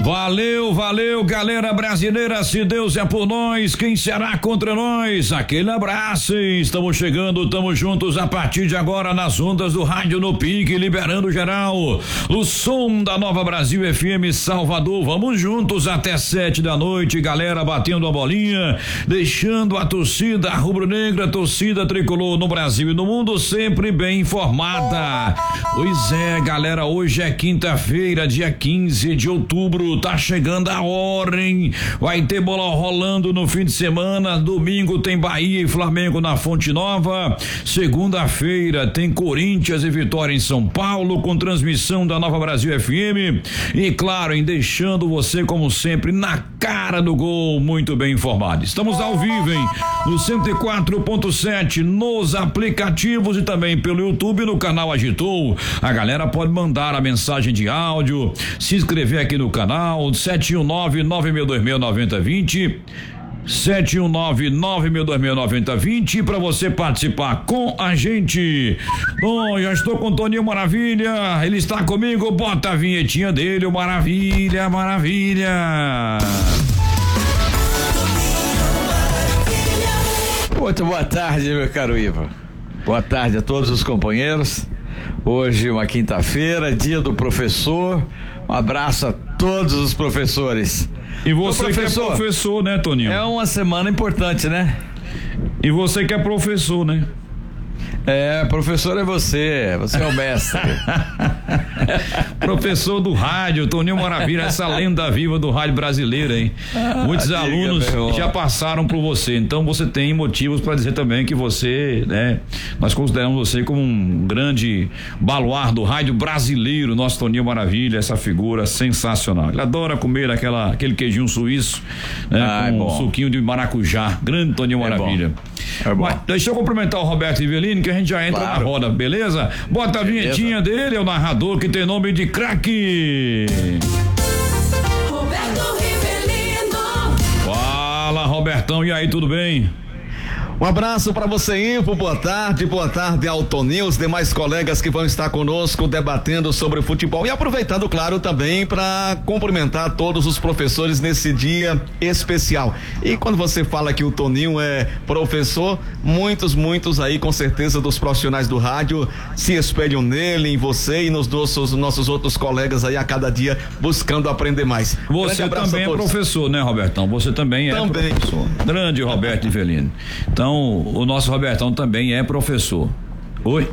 Valeu, galera brasileira, se Deus é por nós, quem será contra nós? Aquele abraço, hein? Estamos chegando, estamos juntos a partir de agora nas ondas do rádio no Pique, liberando geral, o som da Nova Brasil FM Salvador, vamos juntos até 7 da noite, galera batendo a bolinha, deixando a torcida rubro-negra, torcida tricolor no Brasil e no mundo sempre bem informada. Pois é, galera, hoje é quinta-feira, dia 15 de outubro, tá chegando a hora, hein? Vai ter bola rolando no fim de semana, domingo tem Bahia e Flamengo na Fonte Nova, segunda-feira tem Corinthians e Vitória em São Paulo, com transmissão da Nova Brasil FM e claro, em deixando você como sempre na cara do gol, muito bem informado. Estamos ao vivo, hein? No 104.7, nos aplicativos e também pelo YouTube no canal Agitou. A galera pode mandar a mensagem de áudio, se inscrever aqui no canal 719-9626-9020 719-9626-9020 para você participar com a gente. Bom, já estou com o Toninho Maravilha, ele está comigo, bota a vinhetinha dele, o Maravilha. Muito boa tarde, meu caro Ivo. Boa tarde a todos os companheiros. Hoje uma quinta-feira, dia do professor. Um abraço a todos os professores. E você que é professor, né, Toninho? É uma semana importante, né? E você que é professor, né? Professor é você é o mestre. Professor do rádio, Toninho Maravilha, essa lenda viva do rádio brasileiro, hein? Muitos alunos já passaram por você, então você tem motivos para dizer também que você, né? Nós consideramos você como um grande baluarte do rádio brasileiro, nosso Toninho Maravilha, essa figura sensacional. Ele adora comer aquele queijinho suíço, né? Com um suquinho de maracujá, grande Toninho Maravilha. Mas, deixa eu cumprimentar o Roberto Rivelino, que a gente já entra na roda, beleza? Bota a vinhetinha dele, é o narrador que tem nome de craque. Roberto Rivelino. Fala, Robertão, e aí, tudo bem? Um abraço para você, Ivo, boa tarde ao Toninho, os demais colegas que vão estar conosco debatendo sobre futebol e aproveitando, claro, também para cumprimentar todos os professores nesse dia especial. E quando você fala que o Toninho é professor, muitos aí, com certeza, dos profissionais do rádio se espelham nele, em você e nos nossos outros colegas aí a cada dia buscando aprender mais. Você também é professor, né, Robertão? Você também é professor. Grande Roberto Rivelino. Então, o nosso Robertão também é professor. Oi?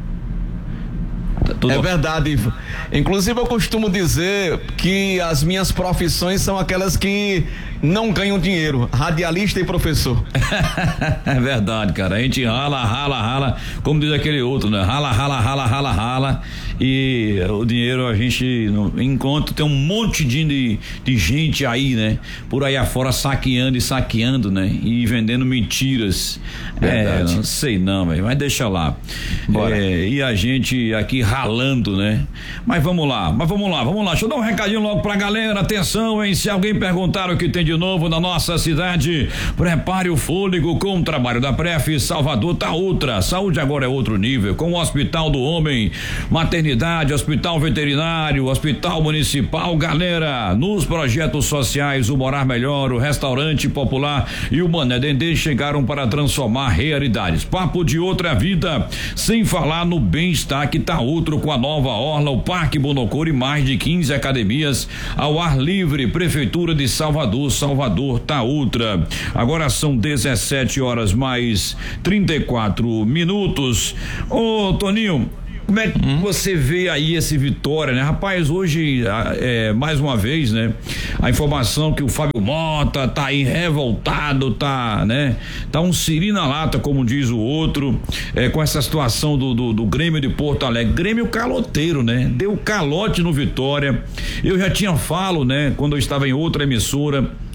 É verdade, Ivo. Inclusive eu costumo dizer que as minhas profissões são aquelas que não ganham dinheiro, radialista e professor. É verdade, cara, a gente rala, como diz aquele outro, né? Rala, e o dinheiro a gente encontra, tem um monte de gente aí, né? Por aí afora saqueando, né? E vendendo mentiras. Verdade. Não sei não, velho, mas deixa lá. E a gente aqui ralando, né? Mas vamos lá, deixa eu dar um recadinho logo pra galera, atenção, hein? Se alguém perguntar o que tem de novo na nossa cidade, prepare o fôlego com o trabalho da Pref Salvador tá outra, saúde agora é outro nível, com o Hospital do Homem, maternidade, hospital veterinário, hospital municipal, galera, nos projetos sociais, o Morar Melhor, o Restaurante Popular e o Mané Dendê chegaram para transformar realidades, papo de outra vida, sem falar no bem-estar que tá outro com a nova orla, o Parque Bonocor e mais de 15 academias ao ar livre, Prefeitura de Salvador tá outra. Agora são 17 horas mais 34 minutos. Ô, Toninho, como é que você vê aí esse Vitória, né? Rapaz, hoje, mais uma vez, né? A informação que o Fábio Mota tá aí revoltado, tá, né? Tá um siri na lata, como diz o outro, com essa situação do Grêmio de Porto Alegre. Grêmio caloteiro, né? Deu calote no Vitória. Eu já tinha falo, né? Quando eu estava em outra emissora,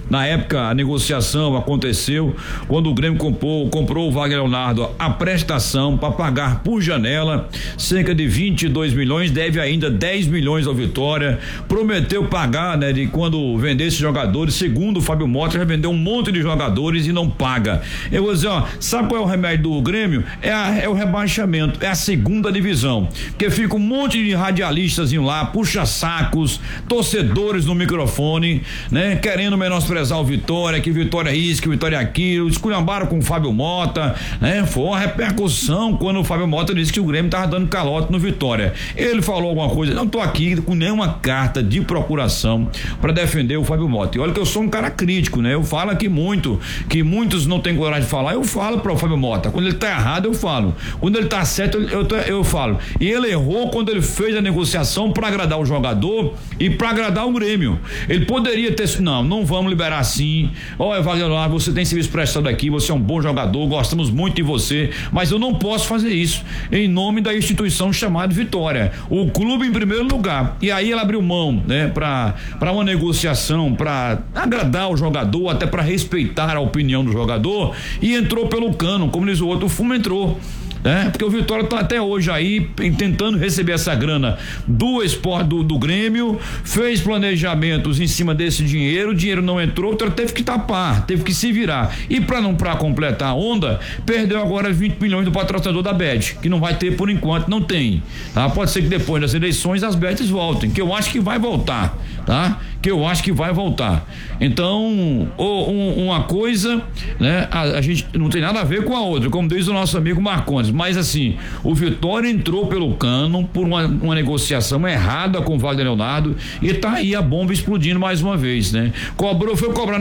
Na época, a negociação aconteceu quando o Grêmio comprou o Wagner Leonardo a prestação para pagar por janela cerca de 22 milhões, deve ainda 10 milhões ao Vitória, prometeu pagar, né, de quando vendesse jogadores. Segundo o Fábio Mota, já vendeu um monte de jogadores e não paga. Eu vou dizer, ó, sabe qual é o remédio do Grêmio? É o rebaixamento, é a segunda divisão, porque fica um monte de radialistas lá, puxa-sacos, torcedores no microfone, né, querendo menosprezar o Vitória, que Vitória é isso, que Vitória é aquilo, esculhambaram com o Fábio Mota, né? Foi uma repercussão quando o Fábio Mota disse que o Grêmio tava dando calote no Vitória. Ele falou alguma coisa, não tô aqui com nenhuma carta de procuração para defender o Fábio Mota. E olha que eu sou um cara crítico, né? Eu falo aqui muito, que muitos não têm coragem de falar, eu falo para o Fábio Mota. Quando ele tá errado, eu falo. Quando ele tá certo, eu falo. E ele errou quando ele fez a negociação para agradar o jogador e para agradar o Grêmio. Ele poderia ter, não vamos liberar assim. Olha, Wagner, você tem serviço prestado aqui, você é um bom jogador, gostamos muito de você, mas eu não posso fazer isso em nome da instituição chamada Vitória, o clube em primeiro lugar. E aí ele abriu mão, né, para uma negociação, para agradar o jogador, até para respeitar a opinião do jogador, e entrou pelo cano, como diz o outro, o fumo entrou. Porque o Vitória tá até hoje aí tentando receber essa grana do esporte do Grêmio, fez planejamentos em cima desse dinheiro, o dinheiro não entrou, então teve que tapar, teve que se virar. E para completar a onda, perdeu agora 20 milhões do patrocinador da Bet, que não vai ter por enquanto, não tem, tá? Pode ser que depois das eleições as Bets voltem, que eu acho que vai voltar, tá? Que eu acho que vai voltar. Então, uma coisa, né? A gente não tem nada a ver com a outra, como diz o nosso amigo Marcondes, mas assim, o Vitória entrou pelo cano por uma negociação errada com o Wagner Leonardo e tá aí a bomba explodindo mais uma vez, né? Foi cobrar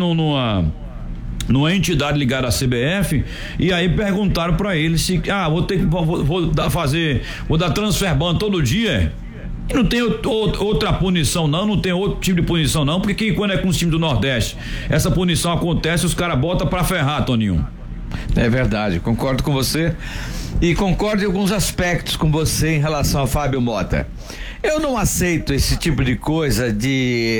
numa entidade ligada à CBF, e aí perguntaram para ele se, vou dar transfer ban todo dia. E não tem outra punição não tem outro tipo de punição não, porque quando é com os times do Nordeste, essa punição acontece, os caras botam pra ferrar, Toninho. É verdade, concordo com você e concordo em alguns aspectos com você em relação a Fábio Mota. Eu não aceito esse tipo de coisa de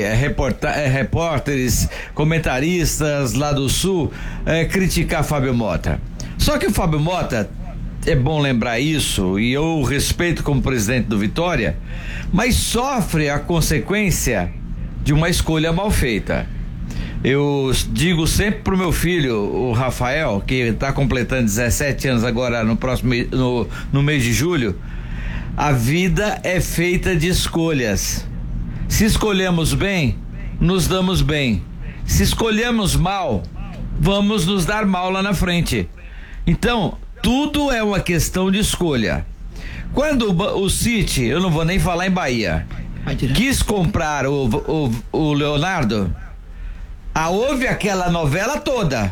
repórteres, comentaristas lá do Sul criticar Fábio Mota. Só que o Fábio Mota, é bom lembrar isso, e eu o respeito como presidente do Vitória, mas sofre a consequência de uma escolha mal feita. Eu digo sempre pro meu filho, o Rafael, que está completando 17 anos agora no mês de julho, a vida é feita de escolhas. Se escolhemos bem, nos damos bem. Se escolhemos mal, vamos nos dar mal lá na frente. Então, tudo é uma questão de escolha. Quando o City, eu não vou nem falar em Bahia, quis comprar o Leonardo, houve aquela novela toda,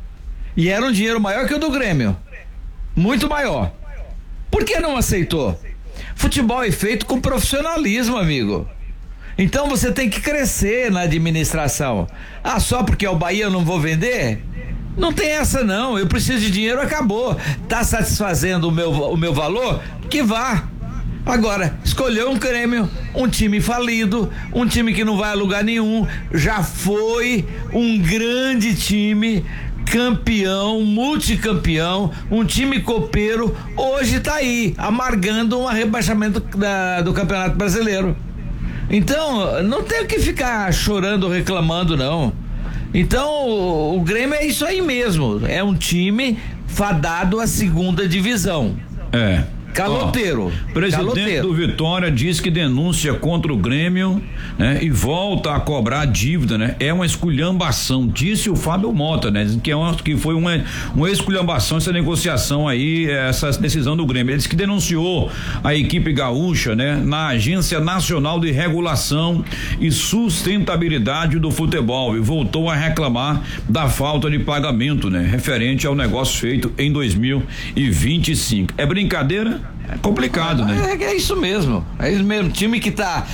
e era um dinheiro maior que o do Grêmio, muito maior. Por que não aceitou? Futebol é feito com profissionalismo, amigo. Então você tem que crescer na administração. Só porque é o Bahia eu não vou vender? Não tem essa não, eu preciso de dinheiro, acabou. Tá satisfazendo o meu valor? Que vá. Agora, escolheu um Grêmio, um time falido, um time que não vai a lugar nenhum, já foi um grande time, campeão, multicampeão, um time copeiro, hoje tá aí, amargando um rebaixamento do Campeonato Brasileiro. Então, não tem o que ficar chorando, reclamando, não. Então, o Grêmio é isso aí mesmo, é um time fadado à segunda divisão. Caloteiro. Presidente do Vitória diz que denúncia contra o Grêmio, né, e volta a cobrar dívida, né? É uma esculhambação, disse o Fábio Mota, né? Que foi uma esculhambação essa negociação aí, essa decisão do Grêmio. Ele disse que denunciou a equipe gaúcha, né, na Agência Nacional de Regulação e Sustentabilidade do Futebol e voltou a reclamar da falta de pagamento, né? Referente ao negócio feito em 2025. É brincadeira? É complicado, né? É isso mesmo. É isso mesmo. Time que tá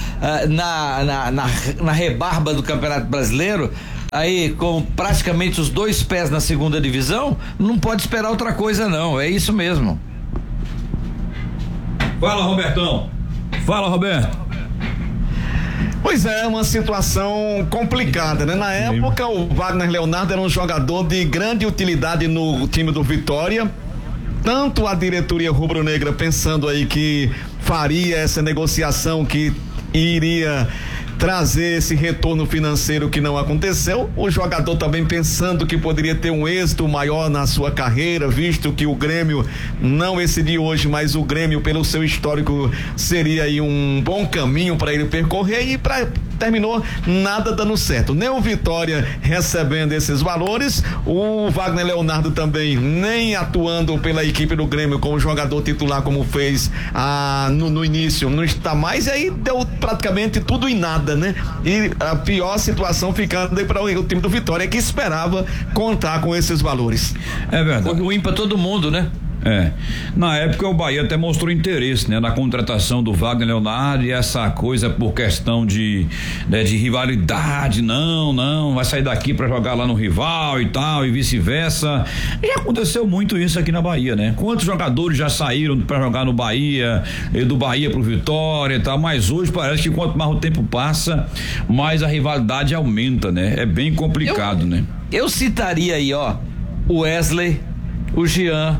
na rebarba do Campeonato Brasileiro, aí com praticamente os 2 pés na segunda divisão, não pode esperar outra coisa, não. É isso mesmo. Fala, Robertão. Fala, Roberto. Pois é, uma situação complicada, né? Na época, o Wagner Leonardo era um jogador de grande utilidade no time do Vitória. Tanto a diretoria rubro-negra pensando aí que faria essa negociação que iria trazer esse retorno financeiro que não aconteceu, o jogador também pensando que poderia ter um êxito maior na sua carreira, visto que o Grêmio, não esse de hoje, mas o Grêmio pelo seu histórico seria aí um bom caminho para ele percorrer e terminou nada dando certo, nem o Vitória recebendo esses valores, o Wagner Leonardo também nem atuando pela equipe do Grêmio como jogador titular como fez no início, não está mais, e aí deu praticamente tudo em nada, né? E a pior situação ficando aí para o time do Vitória que esperava contar com esses valores. É verdade. Foi ruim para todo mundo, né? Na época o Bahia até mostrou interesse, né, na contratação do Wagner Leonardo e essa coisa por questão de rivalidade, não, vai sair daqui pra jogar lá no rival e tal e vice-versa. Já aconteceu muito isso aqui na Bahia, né? Quantos jogadores já saíram pra jogar no Bahia, e do Bahia pro Vitória e tal, mas hoje parece que quanto mais o tempo passa, mais a rivalidade aumenta, né? É bem complicado, né? Eu citaria aí, o Wesley, o Jean,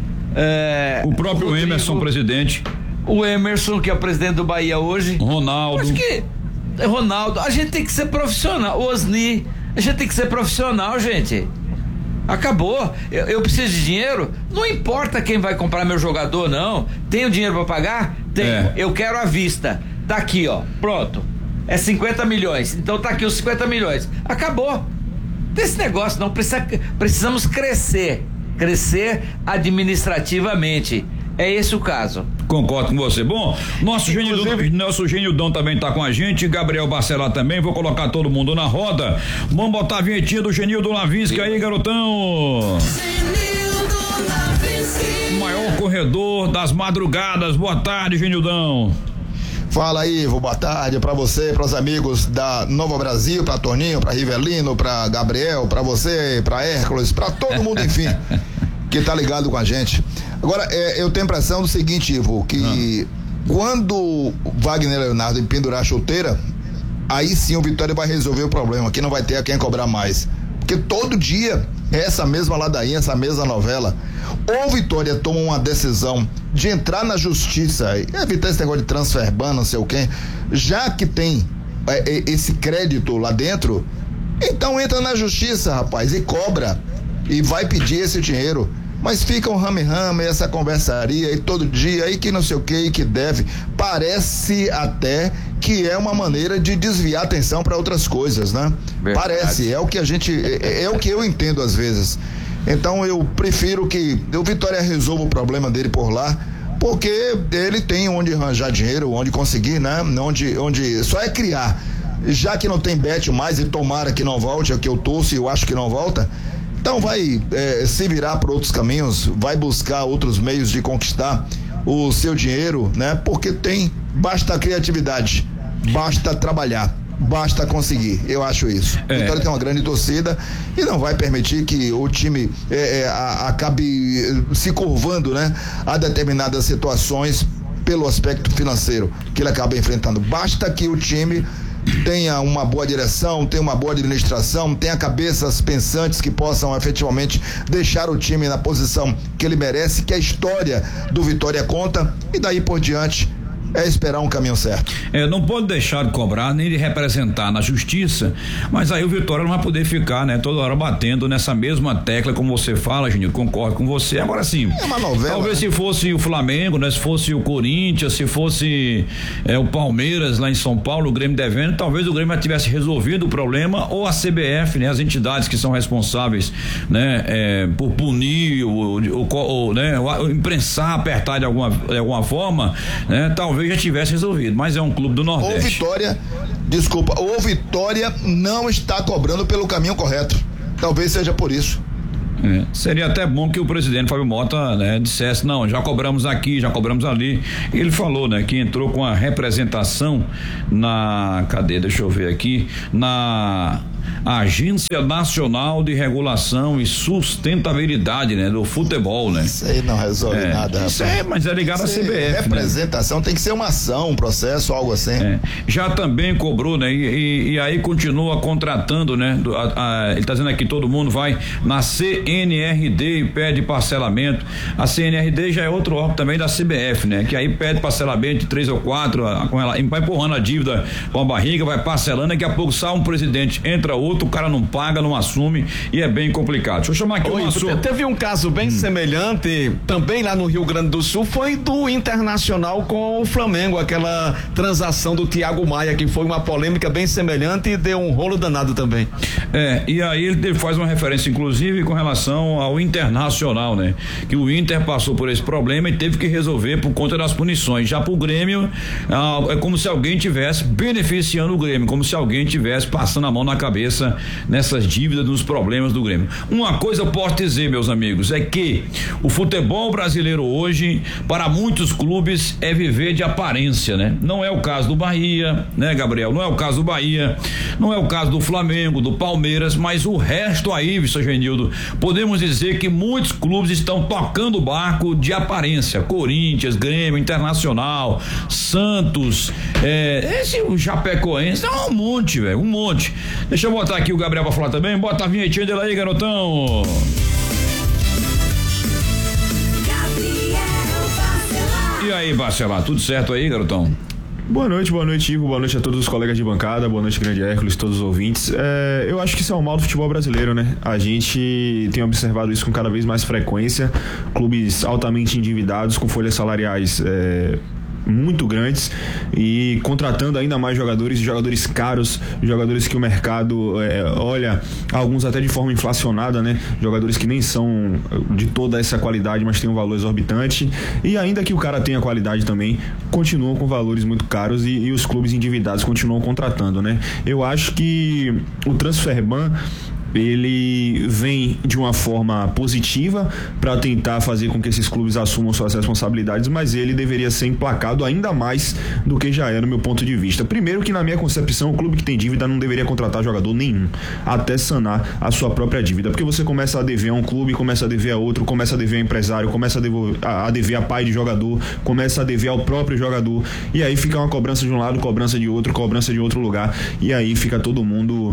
o próprio Rodrigo, Emerson, presidente. O Emerson, que é o presidente do Bahia hoje. Ronaldo. Acho que Ronaldo, a gente tem que ser profissional. Osni, a gente tem que ser profissional, gente. Acabou. Eu preciso de dinheiro. Não importa quem vai comprar meu jogador, não. Tenho dinheiro pra pagar? Tenho. Eu quero à vista. Tá aqui, pronto. É 50 milhões. Então tá aqui os 50 milhões. Acabou. Desse negócio não. Precisamos crescer administrativamente. É esse o caso. Concordo com você. Bom, nosso Genildão também tá com a gente, Gabriel Barcelar também, vou colocar todo mundo na roda. Vamos botar a vinhetinha do Genildo Lavinsky aí, garotão. O maior corredor das madrugadas. Boa tarde, Genildão. Fala aí, Ivo, boa tarde pra você, pros amigos da Nova Brasil, pra Toninho, pra Rivelino, pra Gabriel, pra você, pra Hércules, pra todo mundo, enfim, que tá ligado com a gente. Agora, eu tenho a impressão do seguinte, Ivo, que quando o Wagner Leonardo pendurar a chuteira, aí sim o Vitória vai resolver o problema, que não vai ter a quem cobrar mais. Porque todo dia é essa mesma ladainha, essa mesma novela. Ou Vitória toma uma decisão de entrar na justiça e evitar esse negócio de transfer ban, não sei o quê, já que tem esse crédito lá dentro, então entra na justiça, rapaz, e cobra e vai pedir esse dinheiro. Mas fica um rame-rame, essa conversaria e todo dia aí que não sei o que e que deve. Parece até que é uma maneira de desviar a atenção para outras coisas, né? Verdade. Parece, é o que é o que eu entendo às vezes. Então eu prefiro que o Vitória resolva o problema dele por lá, porque ele tem onde arranjar dinheiro, onde conseguir, né? Onde só é criar. Já que não tem bet mais e tomara que não volte, é o que eu torço e eu acho que não volta. Então vai se virar por outros caminhos, vai buscar outros meios de conquistar o seu dinheiro, né? Porque basta criatividade, basta trabalhar, basta conseguir, eu acho isso. Vitória tem uma grande torcida e não vai permitir que o time acabe se curvando, né? A determinadas situações pelo aspecto financeiro que ele acaba enfrentando. Basta que o time tenha uma boa direção, tenha uma boa administração, tenha cabeças pensantes que possam efetivamente deixar o time na posição que ele merece, que a história do Vitória conta, e daí por diante é esperar um caminho certo. Não pode deixar de cobrar, nem de representar na justiça, mas aí o Vitória não vai poder ficar, né, toda hora batendo nessa mesma tecla, como você fala, Genil, concordo com você. Agora sim, é uma novela, talvez, né? Se fosse o Flamengo, né, se fosse o Corinthians, se fosse o Palmeiras lá em São Paulo, o Grêmio devendo, talvez o Grêmio tivesse resolvido o problema, ou a CBF, né, as entidades que são responsáveis, né, por punir o imprensar, apertar de alguma forma, né, talvez já tivesse resolvido, mas é um clube do Nordeste. O Vitória não está cobrando pelo caminho correto. Talvez seja por isso. Seria até bom que o presidente Fábio Mota, né, dissesse, não, já cobramos aqui, já cobramos ali. Ele falou, né, que entrou com a representação deixa eu ver aqui, Agência Nacional de Regulação e Sustentabilidade, né? Do futebol, né? Isso aí não resolve nada, Isso rapaz. mas é ligado à CBF, representação, né? Tem que ser uma ação, um processo, algo assim. Já também cobrou, né? E aí continua contratando, né? Ele tá dizendo aqui, todo mundo vai na CNRD e pede parcelamento. A CNRD já é outro órgão também da CBF, né? Que aí pede parcelamento de 3 ou 4, vai empurrando a dívida com a barriga, vai parcelando, daqui a pouco sai um presidente, entra outro, o cara não paga, não assume e é bem complicado. Deixa eu chamar aqui o Mansur. Teve um caso bem semelhante também lá no Rio Grande do Sul, foi do Internacional com o Flamengo, aquela transação do Thiago Maia, que foi uma polêmica bem semelhante e deu um rolo danado também. E aí ele faz uma referência inclusive com relação ao Internacional, né? Que o Inter passou por esse problema e teve que resolver por conta das punições. Já pro Grêmio, é como se alguém tivesse beneficiando o Grêmio, como se alguém tivesse passando a mão na cabeça nessas dívidas, nos problemas do Grêmio. Uma coisa eu posso dizer, meus amigos, é que o futebol brasileiro hoje, para muitos clubes, é viver de aparência, né? Não é o caso do Bahia, né, Gabriel? Não é o caso do Bahia, não é o caso do Flamengo, do Palmeiras, mas o resto aí, Vitor Genildo, podemos dizer que muitos clubes estão tocando o barco de aparência. Corinthians, Grêmio, Internacional, Santos, o Chapecoense, um monte, velho, um monte. Deixa eu botar aqui o Gabriel pra falar também, bota a vinhetinha dele aí, garotão. E aí, Barcelar, tudo certo aí, garotão? Boa noite, Ivo, boa noite a todos os colegas de bancada, boa noite, grande Hércules, todos os ouvintes. Eu acho que isso é o mal do futebol brasileiro, né? A gente tem observado isso com cada vez mais frequência, clubes altamente endividados, com folhas salariais muito grandes e contratando ainda mais jogadores caros, jogadores que o mercado olha, alguns até de forma inflacionada, né? Jogadores que nem são de toda essa qualidade, mas tem um valor exorbitante, e ainda que o cara tenha qualidade também, continuam com valores muito caros e os clubes endividados continuam contratando, né? Eu acho que o Transferban ele vem de uma forma positiva para tentar fazer com que esses clubes assumam suas responsabilidades, mas ele deveria ser emplacado ainda mais do que já é, no meu ponto de vista. Primeiro que, na minha concepção, o clube que tem dívida não deveria contratar jogador nenhum até sanar a sua própria dívida, porque você começa a dever a um clube, começa a dever a outro, começa a dever a empresário, começa a dever a pai de jogador, começa a dever ao próprio jogador, e aí fica uma cobrança de um lado, cobrança de outro lugar, e aí fica todo mundo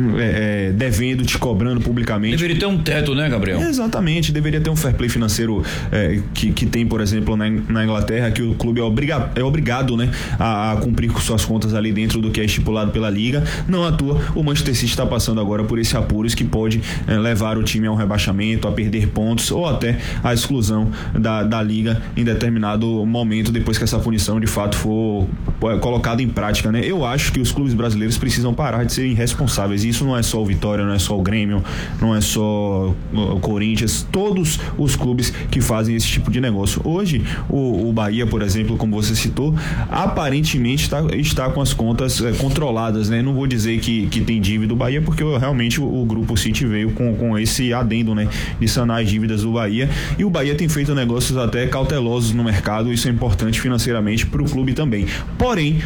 devendo, te cobrando publicamente. Deveria ter um teto, né, Gabriel? Exatamente, deveria ter um fair play financeiro que tem, por exemplo, na Inglaterra, que o clube é obrigado, né, a cumprir com suas contas ali dentro do que é estipulado pela liga. Não à toa, o Manchester City está passando agora por esse apuros que pode levar o time a um rebaixamento, a perder pontos ou até a exclusão da liga em determinado momento, depois que essa punição de fato for colocada em prática, né? Eu acho que os clubes brasileiros precisam parar de ser irresponsáveis, e isso não é só o Vitória, não é só o Grêmio, não é só o Corinthians, todos os clubes que fazem esse tipo de negócio. Hoje, o Bahia, por exemplo, como você citou, aparentemente está com as contas controladas, né? Não vou dizer que tem dívida do Bahia, porque realmente o Grupo City veio com esse adendo, né, de sanar as dívidas do Bahia, e o Bahia tem feito negócios até cautelosos no mercado, isso é importante financeiramente para o clube também. Porém,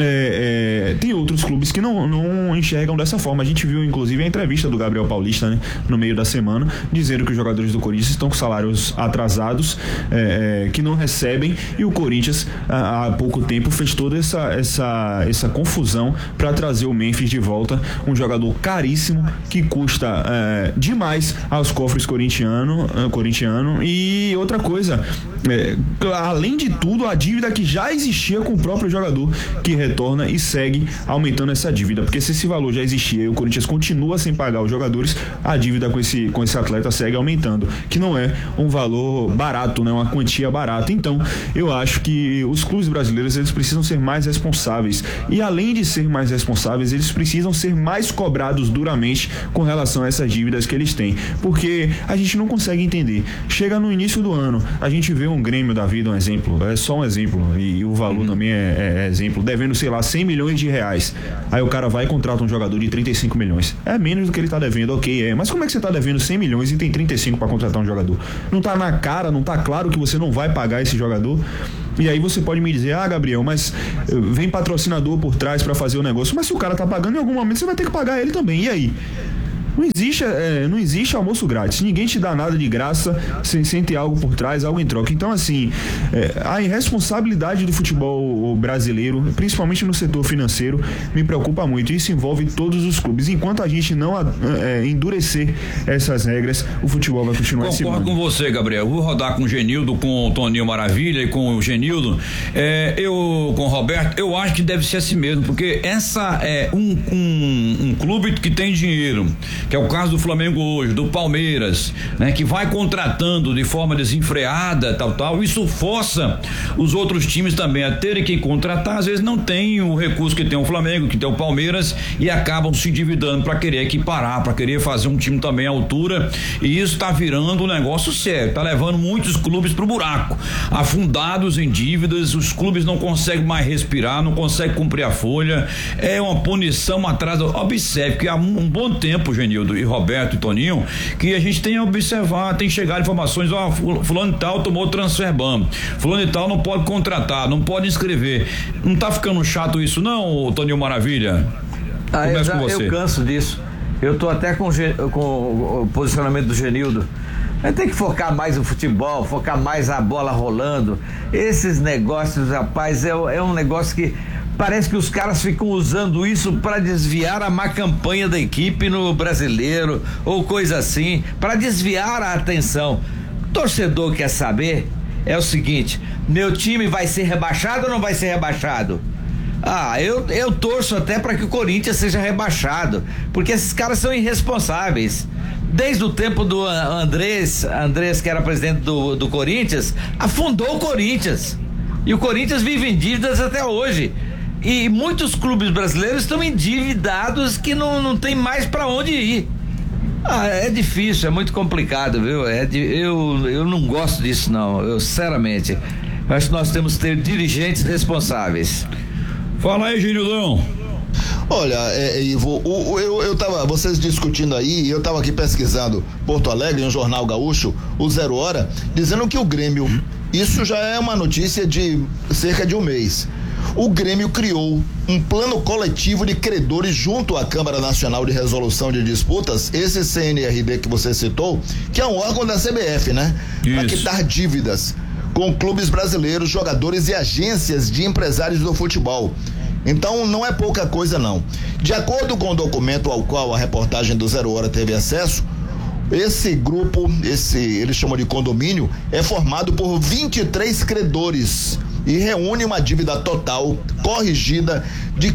tem outros clubes que não enxergam dessa forma. A gente viu, inclusive, a entrevista do Gabriel Paulista, né, no meio da semana, dizendo que os jogadores do Corinthians estão com salários atrasados, que não recebem, e o Corinthians há pouco tempo fez toda essa confusão para trazer o Memphis de volta, um jogador caríssimo que custa demais aos cofres corintiano. E outra coisa, além de tudo, a dívida que já existia com o próprio jogador, que retorna e segue aumentando essa dívida, porque se esse valor já existia e o Corinthians continua sem pagar os jogadores, a dívida com esse atleta segue aumentando, que não é um valor barato, né? Uma quantia barata. Então, eu acho que os clubes brasileiros, eles precisam ser mais responsáveis, e além de ser mais responsáveis, eles precisam ser mais cobrados duramente com relação a essas dívidas que eles têm, porque a gente não consegue entender. Chega no início do ano, a gente vê um Grêmio da vida, um exemplo, é só um exemplo, e o valor também é exemplo, devendo, sei lá, 100 milhões de reais. Aí o cara vai e contrata um jogador de 35 milhões. É menos do que ele tá devendo, ok, mas como é que você tá devendo 100 milhões e tem 35 para contratar um jogador? Não tá na cara, não tá claro que você não vai pagar esse jogador? E aí você pode me dizer, Gabriel, mas vem patrocinador por trás para fazer o negócio. Mas se o cara tá pagando, em algum momento você vai ter que pagar ele também. E aí? Não existe almoço grátis. Ninguém te dá nada de graça sem ter algo por trás, algo em troca. Então, assim, a irresponsabilidade do futebol brasileiro, principalmente no setor financeiro, me preocupa muito. Isso envolve todos os clubes. Enquanto a gente não endurecer essas regras, o futebol vai continuar em cima. Concordo com você, Gabriel. Vou rodar com o Genildo, com o Toninho Maravilha e com o Genildo. Eu com o Roberto, eu acho que deve ser assim mesmo, porque essa é um clube que tem dinheiro, que é o caso do Flamengo hoje, do Palmeiras, né, que vai contratando de forma desenfreada, tal, isso força os outros times também a terem que contratar, às vezes não tem o recurso que tem o Flamengo, que tem o Palmeiras, e acabam se endividando para querer equiparar, para querer fazer um time também à altura, e isso tá virando um negócio sério, tá levando muitos clubes pro buraco, afundados em dívidas, os clubes não conseguem mais respirar, não conseguem cumprir a folha, é uma punição atrás. Observe que há um bom tempo, Genildo e Roberto e Toninho, que a gente tem a observar, tem chegado informações, fulano de tal tomou transfer ban, fulano de tal não pode contratar, não pode inscrever. Não tá ficando chato isso não, Toninho Maravilha? Eu canso disso. Eu tô até com o posicionamento do Genildo. Tem que focar mais no futebol, focar mais a bola rolando. Esses negócios, rapaz, é um negócio que parece que os caras ficam usando isso para desviar a má campanha da equipe no Brasileiro ou coisa assim, para desviar a atenção. O torcedor quer saber é o seguinte: meu time vai ser rebaixado ou não vai ser rebaixado? Eu torço até para que o Corinthians seja rebaixado, porque esses caras são irresponsáveis. Desde o tempo do Andrés, que era presidente do Corinthians, afundou o Corinthians. E o Corinthians vive em dívidas até hoje. E muitos clubes brasileiros estão endividados que não tem mais para onde ir. É difícil, é muito complicado, viu? Eu não gosto disso, não. Eu, sinceramente, acho que nós temos que ter dirigentes responsáveis. Fala aí, Genildão. Olha, Ivo, vocês discutindo aí, eu tava aqui pesquisando Porto Alegre, um jornal gaúcho, o Zero Hora, dizendo que o Grêmio, isso já é uma notícia de cerca de um mês. O Grêmio criou um plano coletivo de credores junto à Câmara Nacional de Resolução de Disputas, esse CNRD que você citou, que é um órgão da CBF, né? Para quitar dívidas com clubes brasileiros, jogadores e agências de empresários do futebol. Então não é pouca coisa não. De acordo com o documento ao qual a reportagem do Zero Hora teve acesso, esse grupo, eles chamam de condomínio, é formado por 23 credores e reúne uma dívida total corrigida de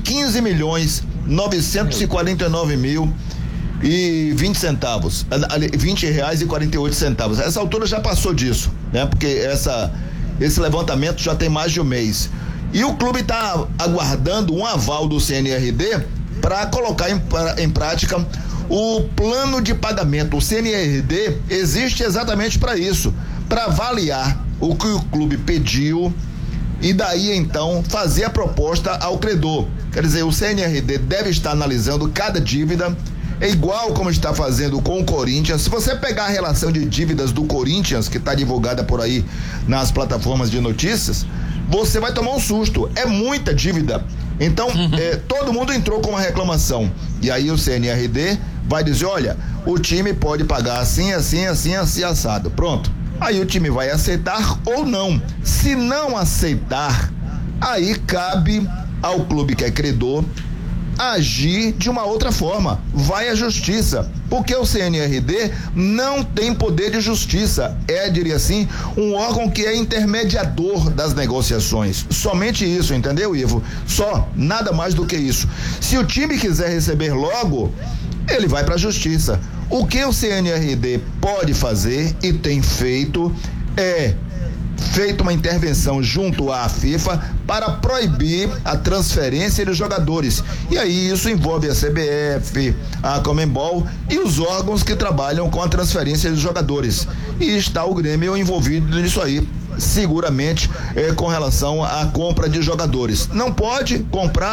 15.949.020 R$20,48. Essa altura já passou disso, né? Porque esse levantamento já tem mais de um mês. E o clube está aguardando um aval do CNRD para colocar em prática o plano de pagamento. O CNRD existe exatamente para isso, para avaliar o que o clube pediu e daí então fazer a proposta ao credor. Quer dizer, o CNRD deve estar analisando cada dívida, é igual como está fazendo com o Corinthians. Se você pegar a relação de dívidas do Corinthians, que está divulgada por aí nas plataformas de notícias, você vai tomar um susto, é muita dívida. Então, todo mundo entrou com uma reclamação, e aí o CNRD vai dizer, olha, o time pode pagar assim, assado, pronto. Aí o time vai aceitar ou não. Se não aceitar, aí cabe ao clube que é credor agir de uma outra forma, vai à justiça, porque o CNRD não tem poder de justiça, diria assim, um órgão que é intermediador das negociações, somente isso, entendeu, Ivo? Só, nada mais do que isso. Se o time quiser receber logo, ele vai para a justiça. O que o CNRD pode fazer e tem feito feito uma intervenção junto à FIFA para proibir a transferência de jogadores. E aí isso envolve a CBF, a Conmebol e os órgãos que trabalham com a transferência de jogadores. E está o Grêmio envolvido nisso aí, seguramente com relação à compra de jogadores. Não pode comprar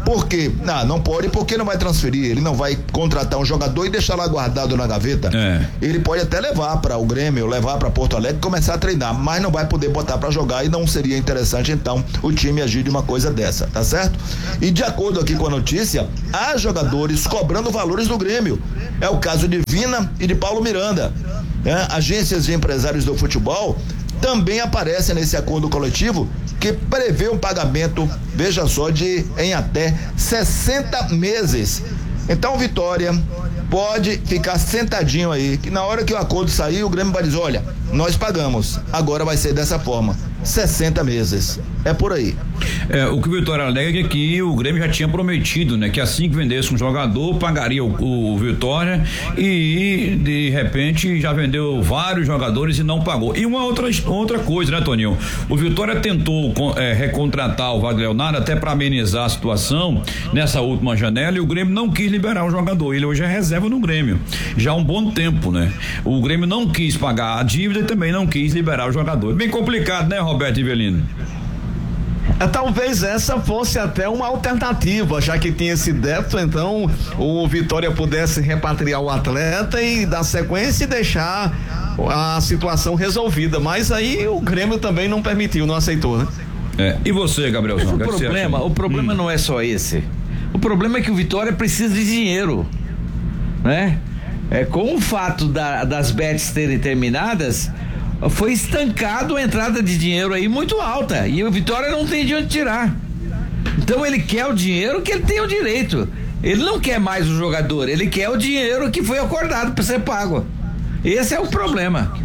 Por quê? Não pode porque não vai transferir, ele não vai contratar um jogador e deixar lá guardado na gaveta. Ele pode até levar para o Grêmio, levar para Porto Alegre e começar a treinar, mas não vai poder botar para jogar e não seria interessante então o time agir de uma coisa dessa, tá certo? E de acordo aqui com a notícia, há jogadores cobrando valores do Grêmio. É o caso de Vina e de Paulo Miranda. Agências de empresários do futebol também aparecem nesse acordo coletivo que prevê um pagamento, veja só, em até 60 meses. Então, Vitória pode ficar sentadinho aí, que na hora que o acordo sair, o Grêmio vai dizer, olha, nós pagamos, agora vai ser dessa forma, 60 meses. É por aí. O que o Vitória alega é que o Grêmio já tinha prometido, né? Que assim que vendesse um jogador, pagaria o Vitória e de repente já vendeu vários jogadores e não pagou. E uma outra coisa, né, Toninho? O Vitória tentou recontratar o Wagner Leonardo até para amenizar a situação nessa última janela e o Grêmio não quis liberar o jogador. Ele hoje é reserva no Grêmio. Já há um bom tempo, né? O Grêmio não quis pagar a dívida e também não quis liberar o jogador. É bem complicado, né, Roberto Rivelino? Talvez essa fosse até uma alternativa, já que tinha esse débito, então o Vitória pudesse repatriar o atleta e dar sequência e deixar a situação resolvida, mas aí o Grêmio também não permitiu, não aceitou, né? E você, Gabriel? O problema não é só esse. O problema é que o Vitória precisa de dinheiro, né? Com o fato das bets terem terminadas, foi estancado a entrada de dinheiro aí muito alta e o Vitória não tem de onde tirar. Então ele quer o dinheiro que ele tem o direito. Ele não quer mais o jogador, ele quer o dinheiro que foi acordado para ser pago. Esse é o problema.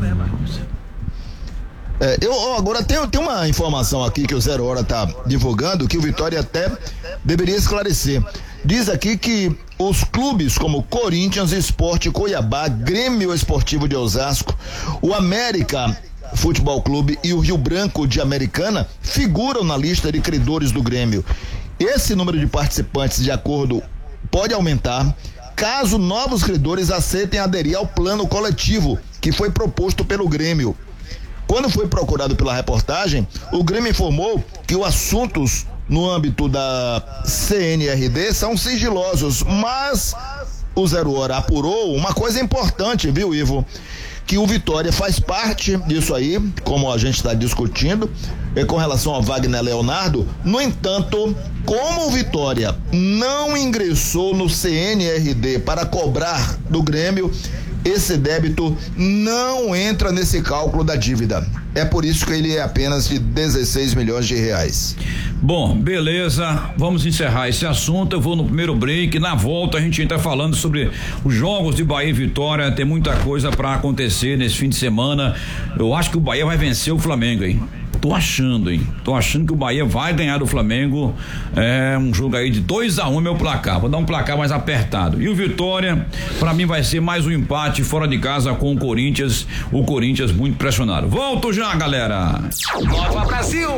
Eu agora tenho uma informação aqui que o Zero Hora tá divulgando que o Vitória até deveria esclarecer. Diz aqui que os clubes como Corinthians, Sport, Cuiabá, Grêmio Esportivo de Osasco, o América Futebol Clube e o Rio Branco de Americana figuram na lista de credores do Grêmio. Esse número de participantes de acordo pode aumentar caso novos credores aceitem aderir ao plano coletivo que foi proposto pelo Grêmio. Quando foi procurado pela reportagem, o Grêmio informou que os assuntos no âmbito da CNRD são sigilosos, mas o Zero Hora apurou uma coisa importante, viu, Ivo? Que o Vitória faz parte disso aí, como a gente está discutindo, com relação ao Wagner Leonardo. No entanto, como o Vitória não ingressou no CNRD para cobrar do Grêmio, esse débito não entra nesse cálculo da dívida. É por isso que ele é apenas de 16 milhões de reais. Bom, beleza, vamos encerrar esse assunto. Eu vou no primeiro break, na volta a gente entra falando sobre os jogos de Bahia e Vitória. Tem muita coisa pra acontecer nesse fim de semana. Eu acho que o Bahia vai vencer o Flamengo, hein? Tô achando que o Bahia vai ganhar do Flamengo. É um jogo aí de 2-1 meu placar. Vou dar um placar mais apertado. E o Vitória, pra mim, vai ser mais um empate fora de casa com o Corinthians. O Corinthians muito pressionado. Volto já, galera. Nova Brasil.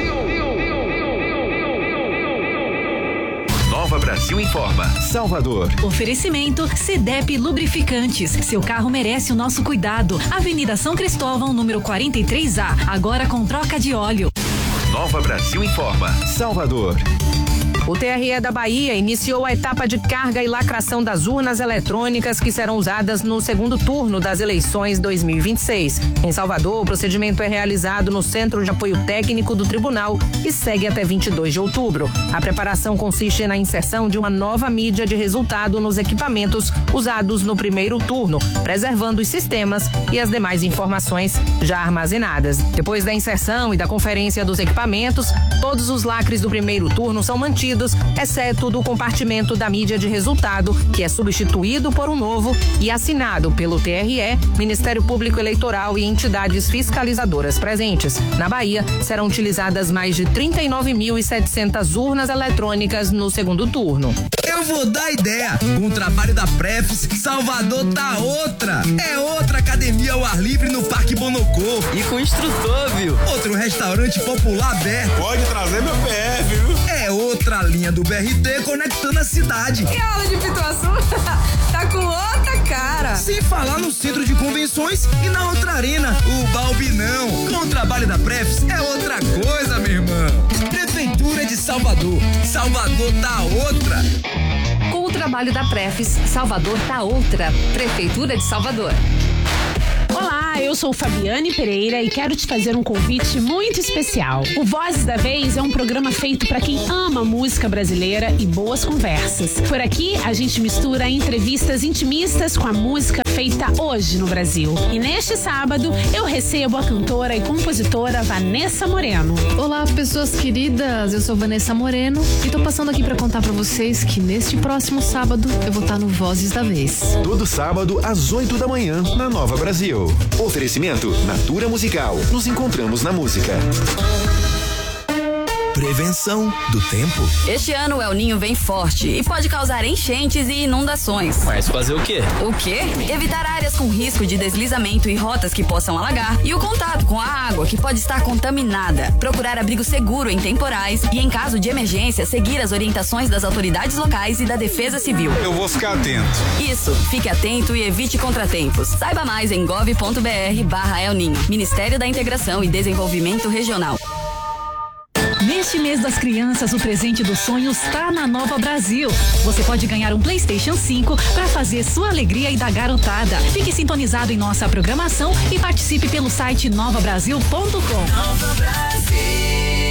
Nova Brasil informa. Salvador. Oferecimento CDEP Lubrificantes. Seu carro merece o nosso cuidado. Avenida São Cristóvão, número 43A. Agora com troca de óleo. Nova Brasil informa. Salvador. O TRE da Bahia iniciou a etapa de carga e lacração das urnas eletrônicas que serão usadas no segundo turno das eleições 2026. Em Salvador, o procedimento é realizado no Centro de Apoio Técnico do Tribunal e segue até 22 de outubro. A preparação consiste na inserção de uma nova mídia de resultado nos equipamentos usados no primeiro turno, preservando os sistemas e as demais informações já armazenadas. Depois da inserção e da conferência dos equipamentos, todos os lacres do primeiro turno são mantidos, exceto do compartimento da mídia de resultado, que é substituído por um novo e assinado pelo TRE, Ministério Público Eleitoral e entidades fiscalizadoras presentes. Na Bahia, serão utilizadas mais de 39.700 urnas eletrônicas no segundo turno. Eu vou dar ideia. Com o trabalho da Prefis, Salvador tá outra. É outra academia ao ar livre no Parque Bonocô. E com instrutor, viu? Outro restaurante popular aberto. Pode trazer meu PF, viu? É outra linha do BRT conectando a cidade. E a aula de Pituaçu tá com outra cara. Sim, Sem falar no centro de convenções e na outra arena, o Balbinão. Com o trabalho da Prefis é outra coisa, meu irmão. Prefeitura de Salvador. Salvador tá outra. Com o trabalho da Prefis, Salvador tá outra. Prefeitura de Salvador. Olá, eu sou Fabiane Pereira e quero te fazer um convite muito especial. O Vozes da Vez é um programa feito para quem ama música brasileira e boas conversas. Por aqui, a gente mistura entrevistas intimistas com a música feita hoje no Brasil. E neste sábado, eu recebo a cantora e compositora Vanessa Moreno. Olá, pessoas queridas, eu sou Vanessa Moreno e tô passando aqui para contar para vocês que neste próximo sábado eu vou estar no Vozes da Vez. Todo sábado às 8 da manhã na Nova Brasil. Oferecimento Natura Musical. Nos encontramos na música. Prevenção do tempo. Este ano o El Ninho vem forte e pode causar enchentes e inundações. Mas fazer o quê? O quê? Evitar áreas com risco de deslizamento e rotas que possam alagar e o contato com a água que pode estar contaminada. Procurar abrigo seguro em temporais e, em caso de emergência, seguir as orientações das autoridades locais e da Defesa Civil. Eu vou ficar atento. Isso, fique atento e evite contratempos. Saiba mais em gov.br/El Ninho. Ministério da Integração e Desenvolvimento Regional. Neste mês das crianças, o presente dos sonhos está na Nova Brasil. Você pode ganhar um PlayStation 5 para fazer sua alegria e da garotada. Fique sintonizado em nossa programação e participe pelo site novabrasil.com. Nova Brasil.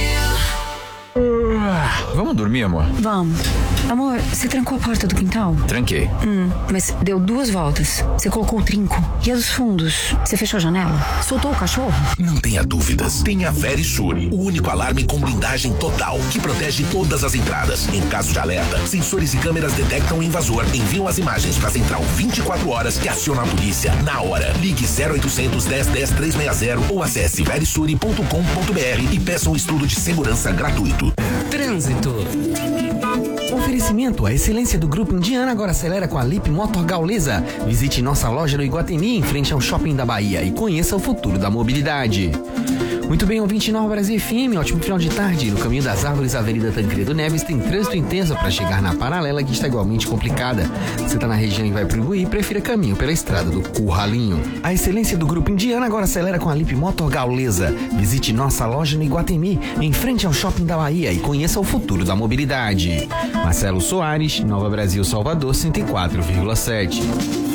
Vamos dormir, amor? Vamos. Amor, você trancou a porta do quintal? Tranquei. Mas deu 2 voltas. Você colocou o trinco. E a dos fundos? Você fechou a janela? Soltou o cachorro? Não tenha dúvidas. Tenha a Verisure, o único alarme com blindagem total que protege todas as entradas. Em caso de alerta, sensores e câmeras detectam o invasor, enviam as imagens para a central 24 horas e aciona a polícia na hora. Ligue 0800 10 10 360 ou acesse verisure.com.br e peça um estudo de segurança gratuito. Trânsito. Oferecimento, a excelência do Grupo Indiana agora acelera com a Lip Motor Gaules. Visite nossa loja no Iguatemi, em frente ao Shopping da Bahia, e conheça o futuro da mobilidade. Muito bem, ouvinte Nova Brasil FM, ótimo final de tarde. No Caminho das Árvores, Avenida Tancredo Neves, tem trânsito intenso para chegar na Paralela, que está igualmente complicada. Você está na região e vai pro Ibuí, prefira caminho pela estrada do Curralinho. A excelência do Grupo Indiana agora acelera com a Lip Motor Gaules. Visite nossa loja no Iguatemi, em frente ao Shopping da Bahia, e conheça o futuro da mobilidade. Marcelo Soares, Nova Brasil, Salvador, 104,7.